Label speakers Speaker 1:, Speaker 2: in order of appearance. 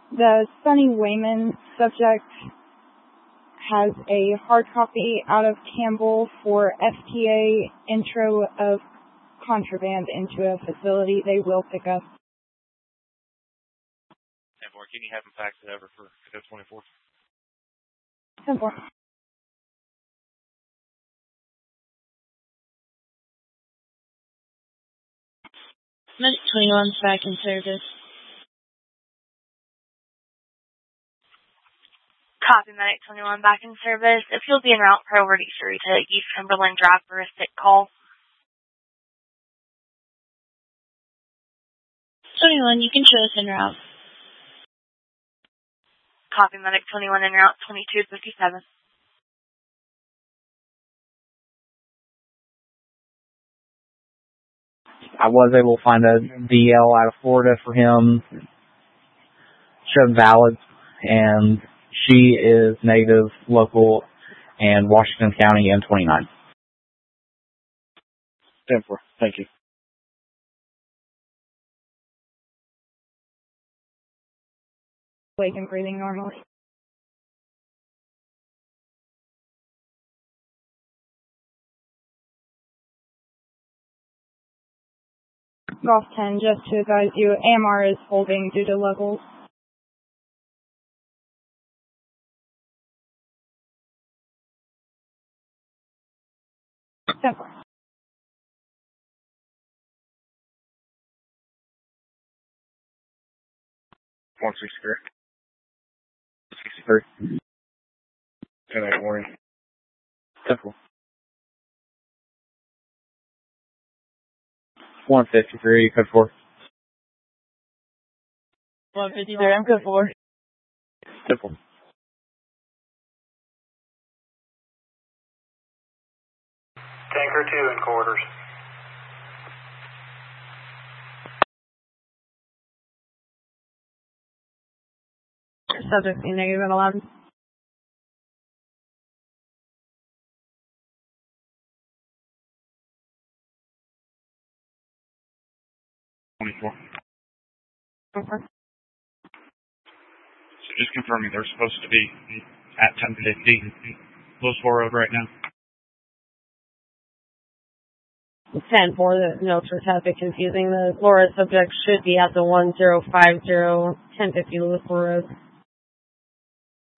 Speaker 1: The Sonny Wayman subject has a hard copy out of Campbell for FTA intro of contraband into a facility they will pick up.
Speaker 2: 10-4, can you have them fax it over for Echo 24?
Speaker 1: 10-4.
Speaker 3: Medic 21's back in service.
Speaker 4: Copy, Medic 21 back in service. If you'll be en route, priority 3 to East Cumberland Drive for a sick call.
Speaker 3: 21, you can show us en route.
Speaker 4: Copy, Medic 21 en route, 2257.
Speaker 5: I was able to find a DL out of Florida for him. Showed valid, and she is native, local, and Washington County M29.
Speaker 2: 10-4, thank you.
Speaker 1: Awake and breathing normally. Golf 10, just to advise you, AMR is holding due to levels. Simple.
Speaker 2: 163.
Speaker 5: 63.
Speaker 2: 10-8 warning.
Speaker 5: Simple. 153, code 4.
Speaker 3: 153, I'm code 4.
Speaker 5: Simple.
Speaker 6: Tanker 2 in quarters.
Speaker 1: Subject C negative and 11.
Speaker 2: So just confirming they're supposed to be at 10:50 Louisville Road right now.
Speaker 3: 10-4, the notes are a bit confusing. The Florida subject should be at the 1050 1050 Louisville Road.